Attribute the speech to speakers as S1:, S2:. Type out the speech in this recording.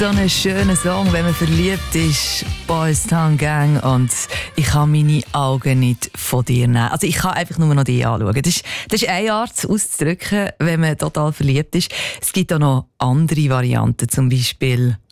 S1: So ein schöner Song, wenn man verliebt ist, Boys Town Gang, und ich kann meine Augen nicht von dir nehmen. Also ich kann einfach nur noch dich anschauen. Das ist eine Art, es auszudrücken, wenn man total verliebt ist. Es gibt auch noch andere Varianten, zum Beispiel